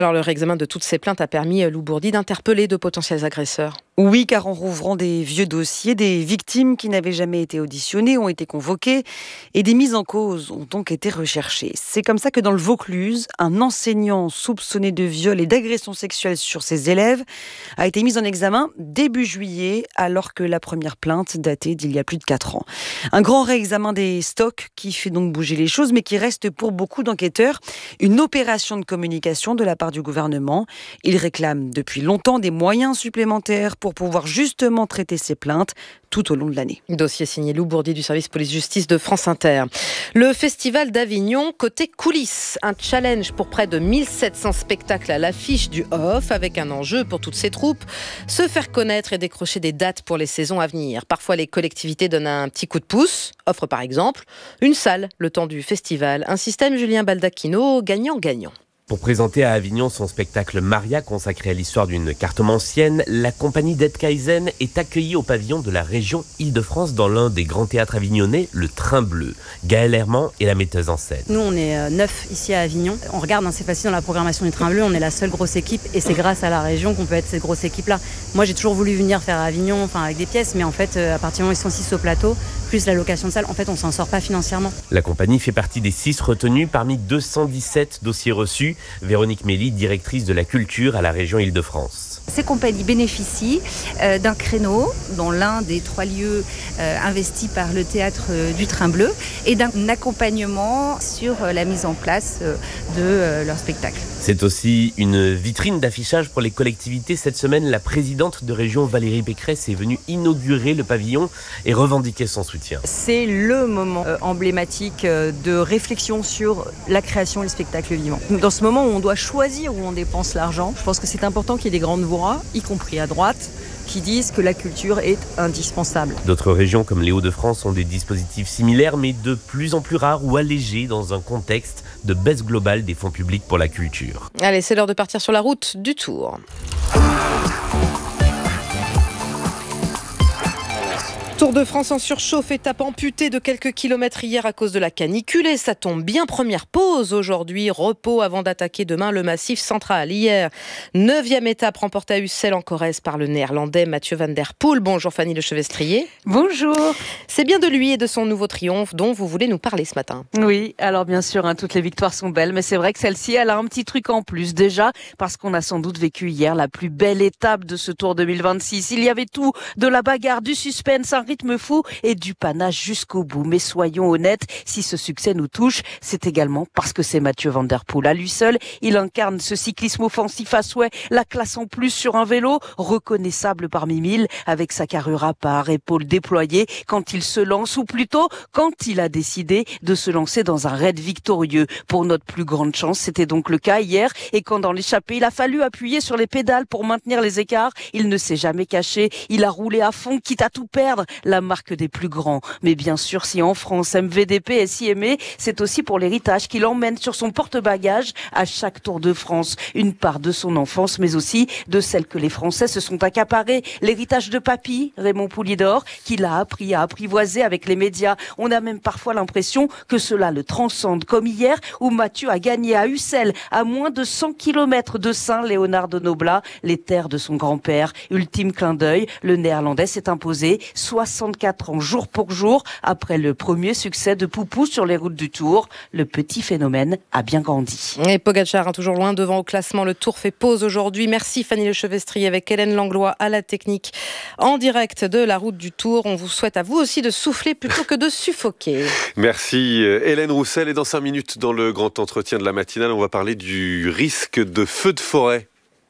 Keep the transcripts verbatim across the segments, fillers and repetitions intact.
Alors, le réexamen de toutes ces plaintes a permis, Lou Bourdi, d'interpeller de potentiels agresseurs. Oui, car en rouvrant des vieux dossiers, des victimes qui n'avaient jamais été auditionnées ont été convoquées et des mises en cause ont donc été recherchées. C'est comme ça que dans le Vaucluse, un enseignant soupçonné de viol et d'agression sexuelle sur ses élèves a été mis en examen début juillet, alors que la première plainte datait d'il y a plus de quatre ans. Un grand réexamen des stocks qui fait donc bouger les choses, mais qui reste pour beaucoup d'enquêteurs une opération de communication de la part du gouvernement. Ils réclament depuis longtemps des moyens supplémentaires pour pouvoir justement traiter ces plaintes tout au long de l'année. Dossier signé Lou Bourdi du service police-justice de France Inter. Le Festival d'Avignon, côté coulisses. Un challenge pour près de mille sept cents spectacles à l'affiche du off, avec un enjeu pour toutes ces troupes, se faire connaître et décrocher des dates pour les saisons à venir. Parfois, les collectivités donnent un petit coup de pouce, offrent par exemple une salle le temps du festival. Un système, Julien Baldacchino, gagnant-gagnant. Pour présenter à Avignon son spectacle Maria, consacré à l'histoire d'une cartomancienne, la compagnie d'Ed Kaizen est accueillie au pavillon de la région Île-de-France dans l'un des grands théâtres avignonnais, le Train Bleu. Gaëlle Herman est la metteuse en scène. Nous, on est neuf ici à Avignon. On regarde, hein, c'est facile dans la programmation du Train Bleu, on est la seule grosse équipe et c'est grâce à la région qu'on peut être cette grosse équipe-là. Moi, j'ai toujours voulu venir faire à Avignon, enfin avec des pièces, mais en fait, à partir du moment où ils sont six au plateau, plus la location de salle, en fait, on s'en sort pas financièrement. La compagnie fait partie des six retenus parmi deux cent dix-sept dossiers reçus. Véronique Mély, directrice de la culture à la région Île-de-France. Ces compagnies bénéficient euh, d'un créneau dans l'un des trois lieux euh, investis par le théâtre euh, du Train Bleu et d'un accompagnement sur euh, la mise en place euh, de euh, leur spectacle. C'est aussi une vitrine d'affichage pour les collectivités. Cette semaine, la présidente de région Valérie Pécresse est venue inaugurer le pavillon et revendiquer son soutien. C'est le moment euh, emblématique euh, de réflexion sur la création et le spectacle vivant. Dans ce moment où on doit choisir où on dépense l'argent, je pense que c'est important qu'il y ait des grandes voix, y compris à droite, qui disent que la culture est indispensable. D'autres régions comme les Hauts-de-France ont des dispositifs similaires, mais de plus en plus rares ou allégés dans un contexte de baisse globale des fonds publics pour la culture. Allez, c'est l'heure de partir sur la route du Tour. Tour de France en surchauffe, étape amputée de quelques kilomètres hier à cause de la canicule et ça tombe bien. Première pause aujourd'hui, repos avant d'attaquer demain le Massif central. Hier, neuvième étape remportée à Ussel en Corrèze par le néerlandais Mathieu van der Poel. Bonjour Fanny Le Chevestrier. Bonjour. C'est bien de lui et de son nouveau triomphe dont vous voulez nous parler ce matin. Oui, alors bien sûr, hein, toutes les victoires sont belles, mais c'est vrai que celle-ci, elle a un petit truc en plus. Déjà, parce qu'on a sans doute vécu hier la plus belle étape de ce Tour deux mille vingt-six. Il y avait tout, de la bagarre, du suspense, un rythme fou et du panache jusqu'au bout. Mais soyons honnêtes, si ce succès nous touche, c'est également parce que c'est Mathieu van der Poel. À lui seul, il incarne ce cyclisme offensif à souhait, la classe en plus sur un vélo, reconnaissable parmi mille, avec sa carrure à part, épaules déployées, quand il se lance, ou plutôt quand il a décidé de se lancer dans un raid victorieux. Pour notre plus grande chance, c'était donc le cas hier, et quand dans l'échappée, il a fallu appuyer sur les pédales pour maintenir les écarts, il ne s'est jamais caché, il a roulé à fond, quitte à tout perdre, la marque des plus grands. Mais bien sûr, si en France, M V D P est si aimé, c'est aussi pour l'héritage qu'il emmène sur son porte-bagages à chaque Tour de France. Une part de son enfance, mais aussi de celle que les Français se sont accaparés. L'héritage de papy, Raymond Poulidor, qu'il a appris à apprivoiser avec les médias. On a même parfois l'impression que cela le transcende, comme hier, où Mathieu a gagné à Ussel, à moins de cent kilomètres de Saint-Léonard de Noblat, les terres de son grand-père. Ultime clin d'œil, le néerlandais s'est imposé soixante-quatre ans jour pour jour après le premier succès de Poupou sur les routes du Tour. Le petit phénomène a bien grandi. Et Pogacar, hein, toujours loin devant au classement. Le Tour fait pause aujourd'hui. Merci Fanny Le Chevestrier avec Hélène Langlois à la technique en direct de la route du Tour. On vous souhaite à vous aussi de souffler plutôt que de suffoquer. Merci Hélène Roussel. Et dans cinq minutes, dans le grand entretien de la matinale, on va parler du risque de feu de forêt.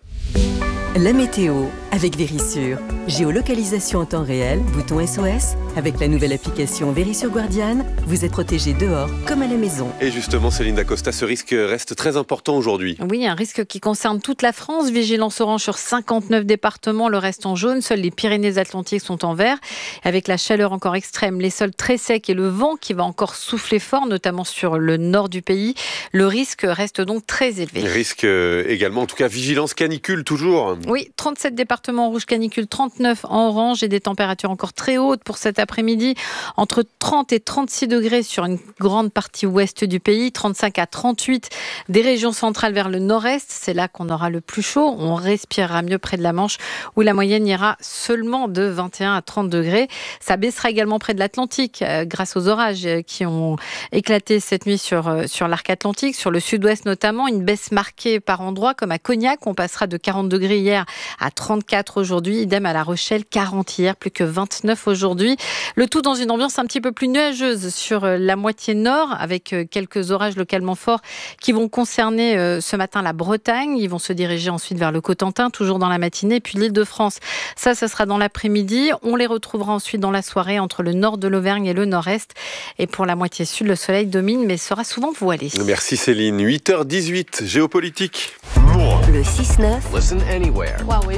La météo avec Vérissure. Géolocalisation en temps réel, bouton S O S. Avec la nouvelle application Vérissure Guardian, vous êtes protégé dehors comme à la maison. Et justement, Céline Dacosta, ce risque reste très important aujourd'hui. Oui, un risque qui concerne toute la France. Vigilance orange sur cinquante-neuf départements, le reste en jaune. Seuls les Pyrénées-Atlantiques sont en vert. Avec la chaleur encore extrême, les sols très secs et le vent qui va encore souffler fort, notamment sur le nord du pays, le risque reste donc très élevé. Risque également, en tout cas, vigilance canicule toujours. Oui, trente-sept départements en rouge canicule, trente-neuf en orange et des températures encore très hautes pour cette après-midi, entre trente et trente-six degrés sur une grande partie ouest du pays, trente-cinq à trente-huit des régions centrales vers le nord-est. C'est là qu'on aura le plus chaud. On respirera mieux près de la Manche où la moyenne ira seulement de vingt et un à trente degrés. Ça baissera également près de l'Atlantique euh, grâce aux orages euh, qui ont éclaté cette nuit sur, euh, sur l'arc atlantique, sur le sud-ouest notamment. Une baisse marquée par endroits comme à Cognac. On passera de quarante degrés hier à trente-quatre aujourd'hui. Idem à La Rochelle, quarante hier, plus que vingt-neuf aujourd'hui. Le tout dans une ambiance un petit peu plus nuageuse sur euh, la moitié nord avec euh, quelques orages localement forts qui vont concerner euh, ce matin la Bretagne. Ils vont se diriger ensuite vers le Cotentin, toujours dans la matinée, puis l'Île-de-France. Ça, ça sera dans l'après-midi. On les retrouvera ensuite dans la soirée entre le nord de l'Auvergne et le nord-est. Et pour la moitié sud, le soleil domine, mais sera souvent voilé. Merci Céline. huit heures dix-huit, géopolitique. Le six neuf. Listen anywhere.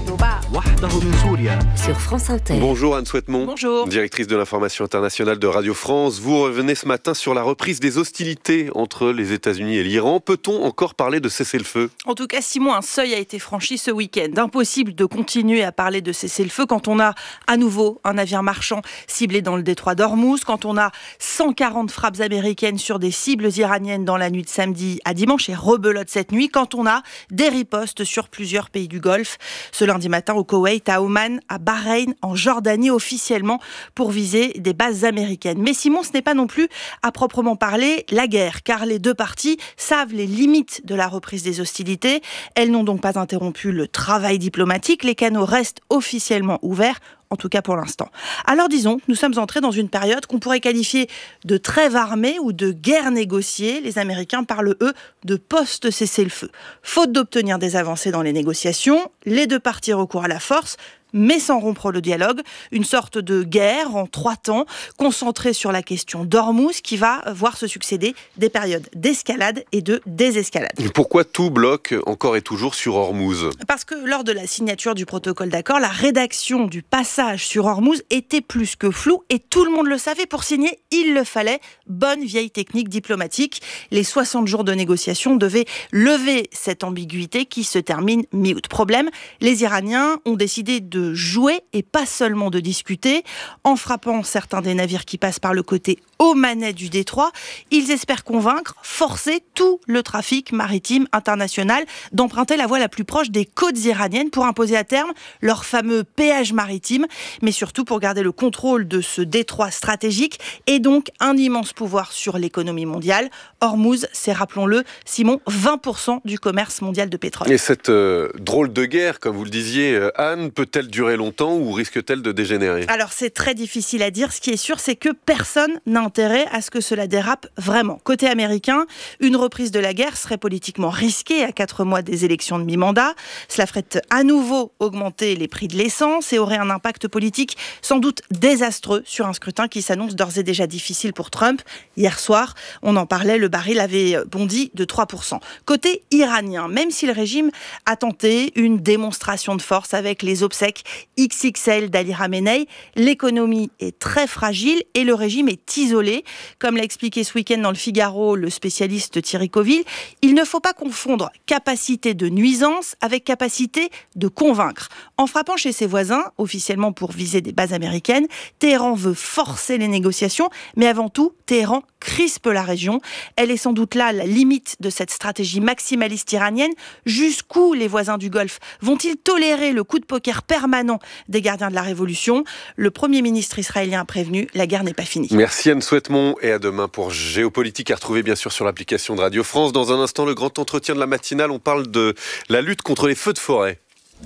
Sur France Inter. Bonjour Anne Souhaitemont. Bonjour. Directrice de l'information internationale de Radio France. Vous revenez ce matin sur la reprise des hostilités entre les États-Unis et l'Iran. Peut-on encore parler de cessez-le-feu ? En tout cas, Simon, un seuil a été franchi ce week-end. Impossible de continuer à parler de cessez-le-feu quand on a à nouveau un navire marchand ciblé dans le détroit d'Ormuz, quand on a cent quarante frappes américaines sur des cibles iraniennes dans la nuit de samedi à dimanche et rebelote cette nuit, quand on a des ripostes sur plusieurs pays du Golfe. Ce lundi matin au Koweït, à Oman, à Bahreïn, en Jordanie officiellement pour viser des bases américaines. Mais Simon, ce n'est pas non plus à proprement parler la guerre, car les deux parties savent les limites de la reprise des hostilités. Elles n'ont donc pas interrompu le travail diplomatique. Les canaux restent officiellement ouverts, en tout cas pour l'instant. Alors disons, nous sommes entrés dans une période qu'on pourrait qualifier de trêve armée ou de guerre négociée. Les Américains parlent, eux, de post-cessez-le-feu. Faute d'obtenir des avancées dans les négociations, les deux parties recourent à la force, mais sans rompre le dialogue. Une sorte de guerre en trois temps, concentrée sur la question d'Ormuz, qui va voir se succéder des périodes d'escalade et de désescalade. Pourquoi tout bloque encore et toujours sur Ormuz ? Parce que lors de la signature du protocole d'accord, la rédaction du passage sur Ormuz était plus que floue et tout le monde le savait. Pour signer, il le fallait. Bonne vieille technique diplomatique. Les soixante jours de négociation devaient lever cette ambiguïté qui se termine mi-août. Problème, les Iraniens ont décidé de jouer et pas seulement de discuter. En frappant certains des navires qui passent par le côté omanais du détroit, ils espèrent convaincre, forcer tout le trafic maritime international d'emprunter la voie la plus proche des côtes iraniennes pour imposer à terme leur fameux péage maritime, mais surtout pour garder le contrôle de ce détroit stratégique et donc un immense pouvoir sur l'économie mondiale. Ormuz, c'est, rappelons-le, Simon, vingt pour cent du commerce mondial de pétrole. Et cette euh, drôle de guerre, comme vous le disiez, euh, Anne, peut-elle durer longtemps ou risque-t-elle de dégénérer ? Alors c'est très difficile à dire. Ce qui est sûr, c'est que personne n'a intérêt à ce que cela dérape vraiment. Côté américain, une reprise de la guerre serait politiquement risquée à quatre mois des élections de mi-mandat. Cela ferait à nouveau augmenter les prix de l'essence et aurait un impact politique sans doute désastreux sur un scrutin qui s'annonce d'ores et déjà difficile pour Trump. Hier soir, on en parlait, le baril avait bondi de trois pour cent. Côté iranien, même si le régime a tenté une démonstration de force avec les obsèques X X L d'Ali Khamenei, l'économie est très fragile et le régime est isolé. Comme l'a expliqué ce week-end dans le Figaro le spécialiste Thierry Coville, il ne faut pas confondre capacité de nuisance avec capacité de convaincre. En frappant chez ses voisins, officiellement pour viser des bases américaines, Téhéran veut forcer les négociations, mais avant tout, Téhéran crispe la région. Elle est sans doute là la limite de cette stratégie maximaliste iranienne. Jusqu'où les voisins du Golfe vont-ils tolérer le coup de poker permanent des gardiens de la révolution ? Le Premier ministre israélien a prévenu, la guerre n'est pas finie. Merci Anne Souhaitemont et à demain pour Géopolitique, à retrouver bien sûr sur l'application de Radio France. Dans un instant, le grand entretien de la matinale, on parle de la lutte contre les feux de forêt.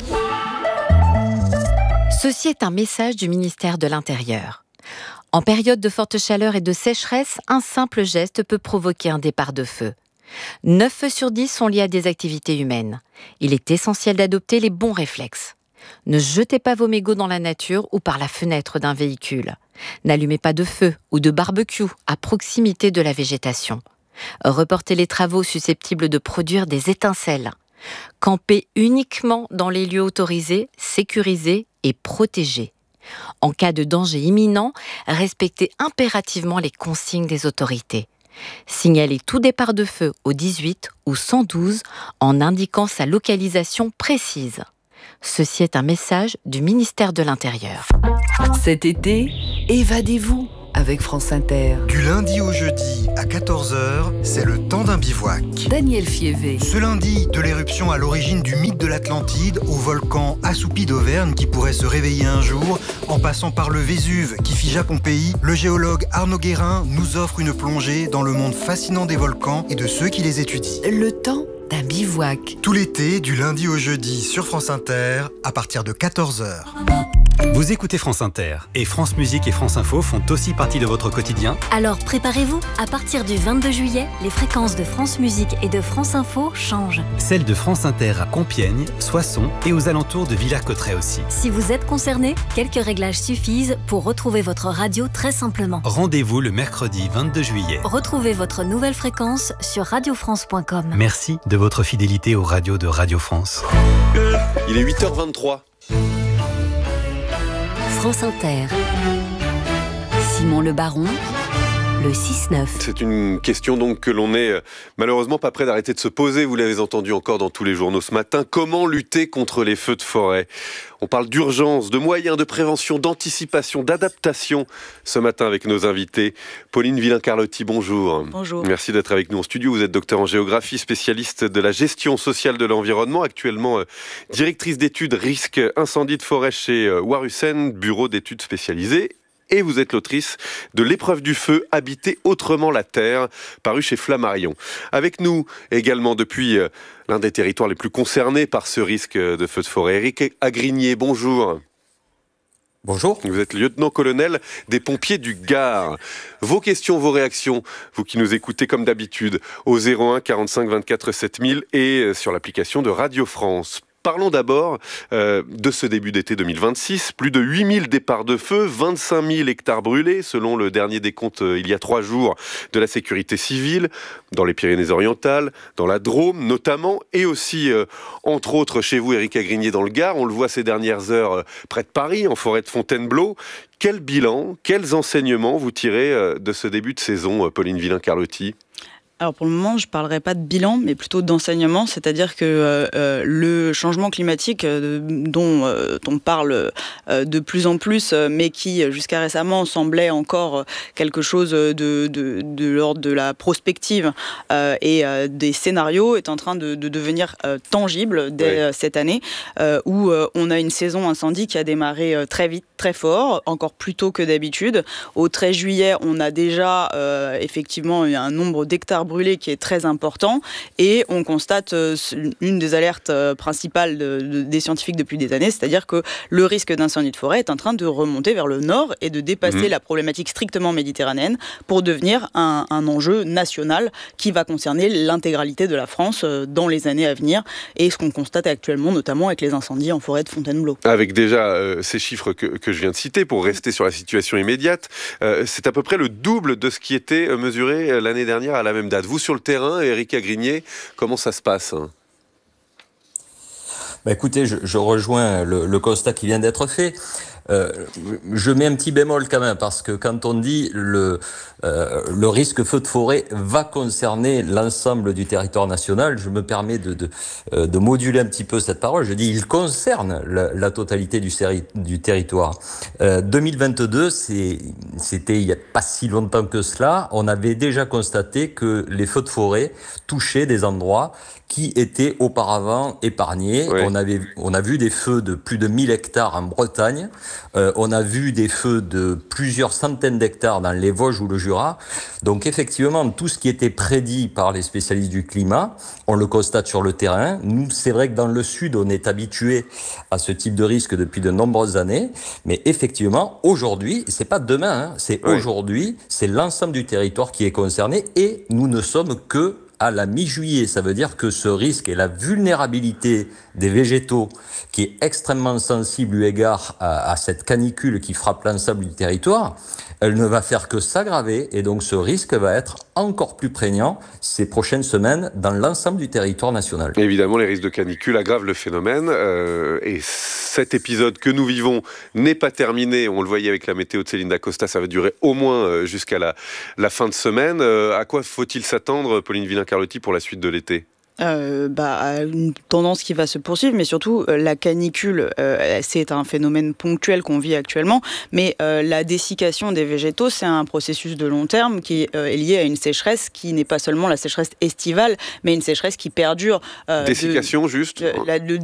Ceci est un message du ministère de l'Intérieur. En période de forte chaleur et de sécheresse, un simple geste peut provoquer un départ de feu. neuf feux sur dix sont liés à des activités humaines. Il est essentiel d'adopter les bons réflexes. Ne jetez pas vos mégots dans la nature ou par la fenêtre d'un véhicule. N'allumez pas de feu ou de barbecue à proximité de la végétation. Reportez les travaux susceptibles de produire des étincelles. Campez uniquement dans les lieux autorisés, sécurisés et protégés. En cas de danger imminent, respectez impérativement les consignes des autorités. Signalez tout départ de feu au dix-huit ou cent douze en indiquant sa localisation précise. Ceci est un message du ministère de l'Intérieur. Cet été, évadez-vous avec France Inter. Du lundi au jeudi à quatorze heures, c'est le temps d'un bivouac. Daniel Fievé. Ce lundi, de l'éruption à l'origine du mythe de l'Atlantide au volcan assoupi d'Auvergne qui pourrait se réveiller un jour, en passant par le Vésuve qui figea Pompéi, le géologue Arnaud Guérin nous offre une plongée dans le monde fascinant des volcans et de ceux qui les étudient. Le temps d'un bivouac. Tout l'été, du lundi au jeudi sur France Inter, à partir de quatorze heures. Vous écoutez France Inter et France Musique et France Info font aussi partie de votre quotidien. Alors préparez-vous, à partir du vingt-deux juillet, les fréquences de France Musique et de France Info changent. Celles de France Inter à Compiègne, Soissons et aux alentours de Villers-Cotterêts aussi. Si vous êtes concerné, quelques réglages suffisent pour retrouver votre radio très simplement. Rendez-vous le mercredi vingt-deux juillet. Retrouvez votre nouvelle fréquence sur radio france point com. Merci de votre fidélité aux radios de Radio France. Il est huit heures vingt-trois. France Inter. Simon Le Baron, le six neuf. C'est une question donc que l'on n'est malheureusement pas près d'arrêter de se poser. Vous l'avez entendu encore dans tous les journaux ce matin. Comment lutter contre les feux de forêt ? On parle d'urgence, de moyens, de prévention, d'anticipation, d'adaptation ce matin avec nos invités. Pauline Villain-Carlotti, bonjour. Bonjour. Merci d'être avec nous en studio. Vous êtes docteur en géographie, spécialiste de la gestion sociale de l'environnement, actuellement euh, directrice d'études risque incendie de forêt chez euh, Warusen, bureau d'études spécialisées. Et vous êtes l'autrice de L'épreuve du feu, habiter autrement la terre, paru chez Flammarion. Avec nous également depuis euh, l'un des territoires les plus concernés par ce risque de feu de forêt, Éric Agrigné, bonjour. Bonjour. Vous êtes lieutenant-colonel des pompiers du Gard. Vos questions, vos réactions, vous qui nous écoutez comme d'habitude, au zéro un quarante-cinq vingt-quatre sept mille et sur l'application de Radio France. Parlons d'abord euh, de ce début d'été deux mille vingt-six. Plus de huit mille départs de feu, vingt-cinq mille hectares brûlés, selon le dernier décompte euh, il y a trois jours de la sécurité civile, dans les Pyrénées-Orientales, dans la Drôme notamment, et aussi, euh, entre autres, chez vous, Éric Agrigné, dans le Gard. On le voit ces dernières heures euh, près de Paris, en forêt de Fontainebleau. Quel bilan, quels enseignements vous tirez euh, de ce début de saison, euh, Pauline Villain-Carlotti ? Alors pour le moment, je ne parlerai pas de bilan, mais plutôt d'enseignement, c'est-à-dire que euh, le changement climatique euh, dont euh, on parle euh, de plus en plus, euh, mais qui jusqu'à récemment semblait encore quelque chose de, de, de l'ordre de la prospective euh, et euh, des scénarios, est en train de, de devenir euh, tangible dès oui. cette année, euh, où euh, on a une saison incendie qui a démarré euh, très vite, très fort, encore plus tôt que d'habitude. Au treize juillet, on a déjà euh, effectivement un nombre d'hectares brûlés qui est très important et on constate euh, une des alertes euh, principales de, de, des scientifiques depuis des années, c'est-à-dire que le risque d'incendie de forêt est en train de remonter vers le nord et de dépasser mmh. la problématique strictement méditerranéenne pour devenir un, un enjeu national qui va concerner l'intégralité de la France euh, dans les années à venir, et ce qu'on constate actuellement notamment avec les incendies en forêt de Fontainebleau. Avec déjà euh, ces chiffres que, que je viens de citer, pour rester sur la situation immédiate, euh, c'est à peu près le double de ce qui était mesuré l'année dernière à la même date. Vous, sur le terrain, Éric Agrigné, comment ça se passe ? Bah écoutez, je, je rejoins le, le constat qui vient d'être fait. Euh, je mets un petit bémol quand même, parce que quand on dit le, euh, le risque feu de forêt va concerner l'ensemble du territoire national, je me permets de, de, de moduler un petit peu cette parole. Je dis il concerne la, la totalité du, séri, du territoire. Euh, deux mille vingt-deux, c'est, c'était il n'y a pas si longtemps que cela, on avait déjà constaté que les feux de forêt touchaient des endroits qui étaient auparavant épargnés. Oui. On avait, on a vu des feux de plus de mille hectares en Bretagne. Euh, on a vu des feux de plusieurs centaines d'hectares dans les Vosges ou le Jura. Donc effectivement, tout ce qui était prédit par les spécialistes du climat, on le constate sur le terrain. Nous, c'est vrai que dans le Sud, on est habitué à ce type de risque depuis de nombreuses années. Mais effectivement, aujourd'hui, c'est pas demain, hein, c'est oui. aujourd'hui, c'est l'ensemble du territoire qui est concerné et nous ne sommes que à la mi-juillet. Ça veut dire que ce risque et la vulnérabilité des végétaux, qui est extrêmement sensible eu égard à, à cette canicule qui frappe l'ensemble du territoire, elle ne va faire que s'aggraver et donc ce risque va être encore plus prégnant ces prochaines semaines dans l'ensemble du territoire national. Évidemment, les risques de canicule aggravent le phénomène euh, et cet épisode que nous vivons n'est pas terminé. On le voyait avec la météo de Céline Dacosta, ça va durer au moins jusqu'à la, la fin de semaine. Euh, à quoi faut-il s'attendre, Pauline Villain-Carlotti, pour la suite de l'été ? euh, bah, une tendance qui va se poursuivre, mais surtout euh, la canicule, euh, c'est un phénomène ponctuel qu'on vit actuellement, mais euh, la dessiccation des végétaux, c'est un processus de long terme qui euh, est lié à une sécheresse qui n'est pas seulement la sécheresse estivale, mais une sécheresse qui perdure. Euh, Dessiccation, de, juste de, la, Le